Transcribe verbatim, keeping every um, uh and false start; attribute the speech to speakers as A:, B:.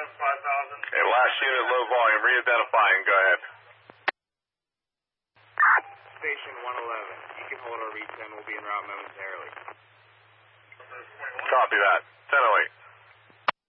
A: Okay, last unit, low volume, re-identifying, go ahead.
B: Station one eleven, you can hold our read ten, we'll be en route momentarily.
A: Copy that, ten oh eight.